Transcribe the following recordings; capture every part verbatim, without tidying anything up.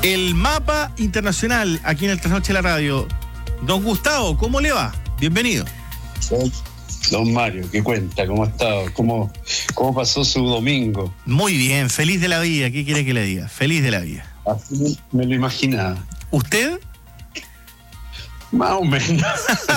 El mapa internacional aquí en el Trasnoche de la Radio. Don Gustavo, ¿cómo le va? Bienvenido. Don Mario, ¿qué cuenta? ¿Cómo ha estado? ¿Cómo, cómo pasó su domingo? Muy bien, feliz de la vida. ¿Qué quiere que le diga? Feliz de la vida. Así me lo imaginaba. ¿Usted? Más o menos.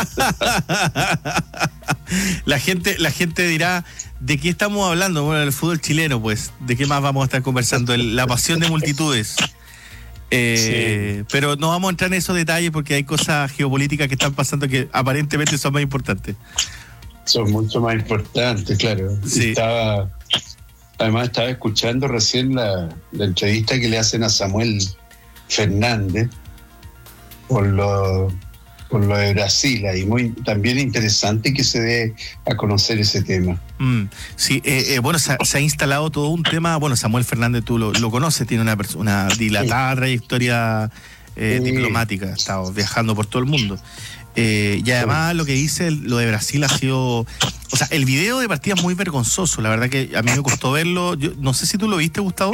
La gente, la gente dirá, ¿de qué estamos hablando? Bueno, del fútbol chileno, pues. ¿De qué más vamos a estar conversando? El, la pasión de multitudes. Eh, sí. Pero no vamos a entrar en esos detalles porque hay cosas geopolíticas que están pasando que aparentemente son más importantes. Son mucho más importantes, claro. Sí. Estaba, además estaba escuchando recién la, la entrevista que le hacen a Samuel Fernández por lo, por lo de Brasil, y muy también interesante que se dé a conocer ese tema. Mm, sí, eh, eh, bueno, se ha, se ha instalado todo un tema. Bueno, Samuel Fernández, tú lo, lo conoces, tiene una, una dilatada sí. trayectoria eh, sí. diplomática, ha estado viajando por todo el mundo. Eh, y además lo que dice lo de Brasil ha sido, o sea, el video de partida es muy vergonzoso, la verdad que a mí me costó verlo. Yo no sé si tú lo viste, Gustavo.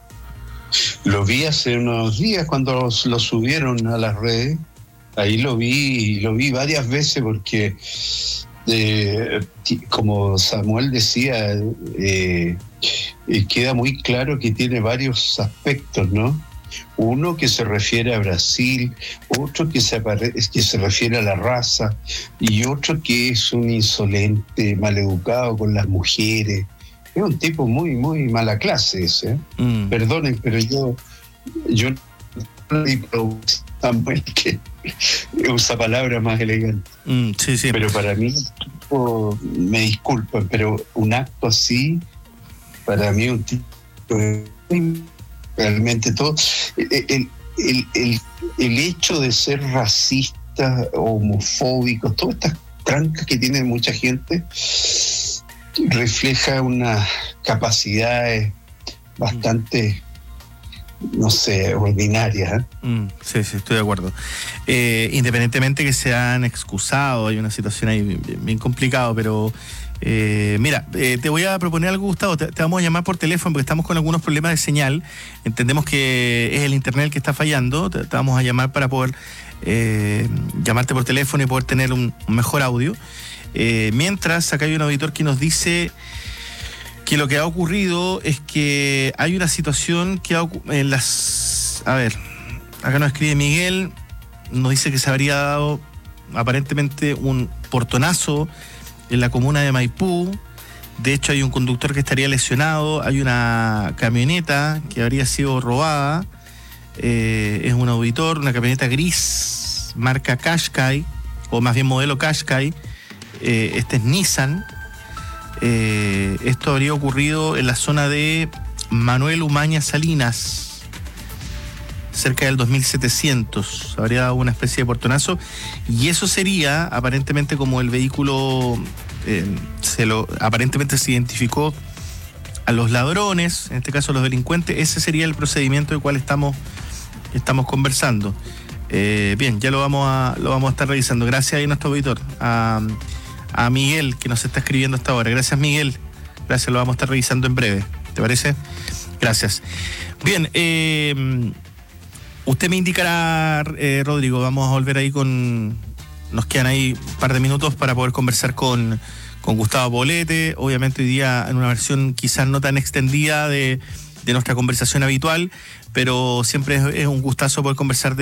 Lo vi hace unos días cuando los, lo subieron a las redes. Ahí lo vi, lo vi varias veces porque, eh, como Samuel decía, eh, eh, queda muy claro que tiene varios aspectos, ¿no? Uno que se refiere a Brasil, otro que se, apare- que se refiere a la raza, y otro que es un insolente, maleducado con las mujeres. Es un tipo muy, muy mala clase ese. ¿eh? Mm. Perdonen, pero yo, yo no digo Samuel que usa palabras más elegantes. Mm, sí, sí. Pero para mí, tipo, me disculpan, pero un acto así, para mí un tipo realmente todo. El, el, el, el hecho de ser racista, homofóbico, todas estas trancas que tiene mucha gente, refleja unas capacidades bastante, no sé, ordinarias. ¿eh? Mm, sí, sí, estoy de acuerdo. Eh, independientemente que se han excusado, hay una situación ahí bien, bien complicada, pero eh, mira, eh, te voy a proponer algo, Gustavo. Te, te vamos a llamar por teléfono porque estamos con algunos problemas de señal. Entendemos que es el internet el que está fallando. Te, te vamos a llamar para poder eh, llamarte por teléfono y poder tener un, un mejor audio. Eh, mientras, acá hay un auditor que nos dice que lo que ha ocurrido es que hay una situación que ha en las... A ver, acá nos escribe Miguel, nos dice que se habría dado aparentemente un portonazo en la comuna de Maipú. De hecho, hay un conductor que estaría lesionado, hay una camioneta que habría sido robada, eh, es un auditor, una camioneta gris, marca Qashqai, o más bien modelo Qashqai. Eh, este es Nissan. Eh, esto habría ocurrido en la zona de Manuel Umaña Salinas, cerca del dos mil setecientos. Habría dado una especie de portonazo y eso sería aparentemente como el vehículo eh, se lo aparentemente se identificó a los ladrones, en este caso a los delincuentes. Ese sería el procedimiento del cual estamos estamos conversando. Eh, bien, ya lo vamos a lo vamos a estar revisando. Gracias a nuestro auditor, a a Miguel, que nos está escribiendo hasta ahora. Gracias, Miguel. Gracias, lo vamos a estar revisando en breve. ¿Te parece? Gracias. Bien, eh, usted me indicará, eh, Rodrigo, vamos a volver ahí con... Nos quedan ahí un par de minutos para poder conversar con, con Gustavo Poblete. Obviamente hoy día en una versión quizás no tan extendida de, de nuestra conversación habitual, pero siempre es, es un gustazo poder conversar de